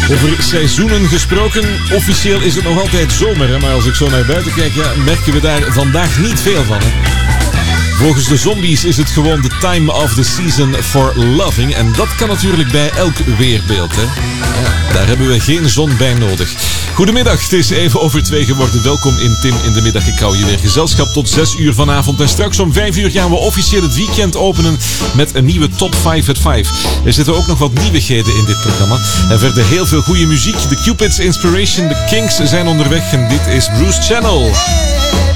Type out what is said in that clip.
Over seizoenen gesproken, officieel is het nog altijd zomer. Hè? Maar als ik zo naar buiten kijk, merken we daar vandaag niet veel van. Hè? Volgens de zombies is het gewoon de time of the season for loving. En dat kan natuurlijk bij elk weerbeeld. Hè? Ja, daar hebben we geen zon bij nodig. Goedemiddag, het is even over 2 geworden. Welkom in Tim in de Middag. Ik hou je weer gezelschap tot 6 uur vanavond. En straks om 5 uur gaan we officieel het weekend openen met een nieuwe Top 5 at 5. Er zitten ook nog wat nieuwigheden in dit programma. En verder heel veel goede muziek. De Cupid's Inspiration, de Kinks zijn onderweg. En dit is Bruce Channel.